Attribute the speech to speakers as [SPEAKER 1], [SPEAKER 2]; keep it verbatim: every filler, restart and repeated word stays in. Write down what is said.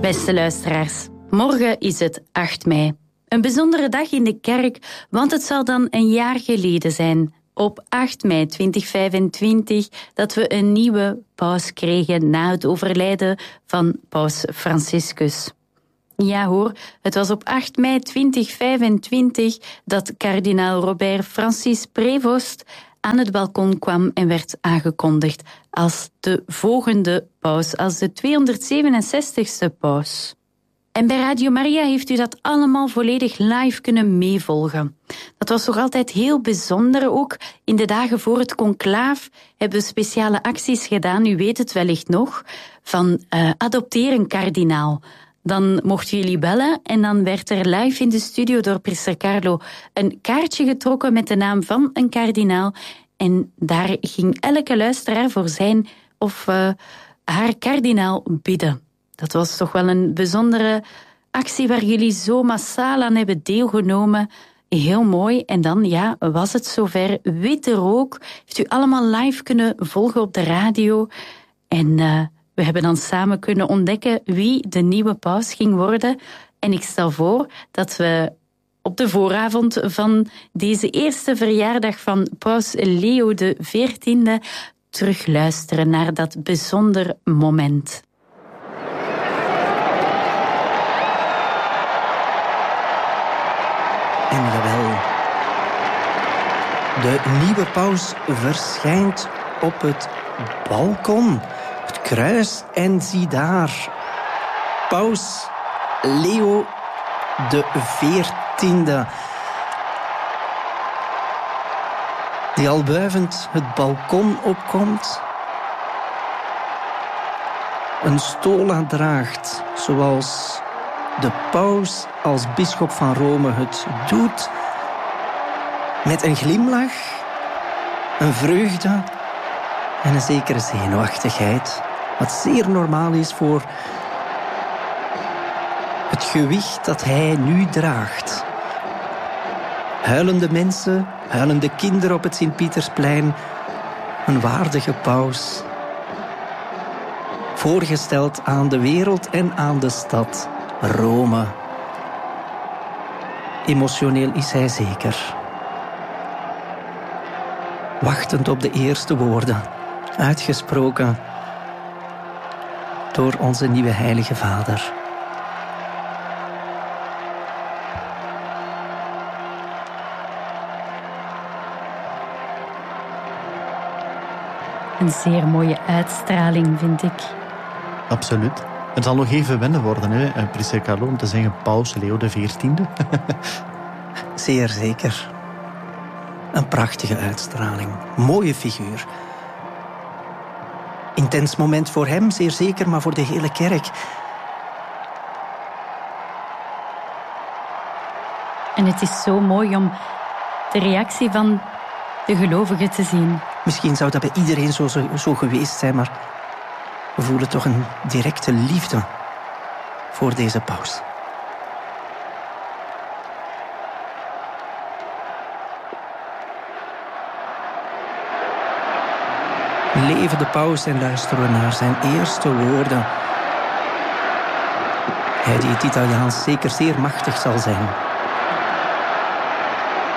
[SPEAKER 1] Beste luisteraars, morgen is het acht mei. Een bijzondere dag in de kerk, want het zal dan een jaar geleden zijn, op acht mei twintig vijfentwintig, dat we een nieuwe paus kregen na het overlijden van paus Franciscus. Ja hoor, het was op acht mei twintig vijfentwintig dat kardinaal Robert Francis Prevost aan het balkon kwam en werd aangekondigd als de volgende paus, als de tweehonderdzevenenzestigste paus. En bij Radio Maria heeft u dat allemaal volledig live kunnen meevolgen. Dat was toch altijd heel bijzonder. Ook in de dagen voor het conclaaf hebben we speciale acties gedaan, u weet het wellicht nog, van uh, adopteer een kardinaal. Dan mochten jullie bellen en dan werd er live in de studio door priester Carlo een kaartje getrokken met de naam van een kardinaal. En daar ging elke luisteraar voor zijn of uh, haar kardinaal bidden. Dat was toch wel een bijzondere actie waar jullie zo massaal aan hebben deelgenomen. Heel mooi. En dan, ja, was het zover. Witte rook. Heeft u allemaal live kunnen volgen op de radio. En uh, we hebben dan samen kunnen ontdekken wie de nieuwe paus ging worden. En ik stel voor dat we op de vooravond van deze eerste verjaardag van paus Leo de veertiende terugluisteren naar dat bijzonder moment.
[SPEAKER 2] En jawel, de nieuwe paus verschijnt op het balkon, het kruis, en zie daar, paus Leo de veertiende, die al wuivend het balkon opkomt, een stola draagt, zoals de paus als bisschop van Rome het doet, met een glimlach, een vreugde en een zekere zenuwachtigheid, wat zeer normaal is voor het gewicht dat hij nu draagt. Huilende mensen, huilende kinderen op het Sint-Pietersplein, een waardige paus, voorgesteld aan de wereld en aan de stad Rome. Emotioneel is hij zeker. Wachtend op de eerste woorden, uitgesproken door onze nieuwe heilige vader.
[SPEAKER 1] Een zeer mooie uitstraling, vind ik.
[SPEAKER 3] Absoluut. Het zal nog even wennen worden, hè, priester Carlo, om te zeggen paus Leo de veertiende.
[SPEAKER 2] Zeer zeker. Een prachtige uitstraling. Mooie figuur. Intens moment voor hem, zeer zeker, maar voor de hele kerk.
[SPEAKER 1] En het is zo mooi om de reactie van de gelovigen te zien.
[SPEAKER 2] Misschien zou dat bij iedereen zo, zo, zo geweest zijn, maar we voelen toch een directe liefde voor deze paus. Leven de paus en luisteren we naar zijn eerste woorden. Hij die het Italiaans zeker zeer machtig zal zijn.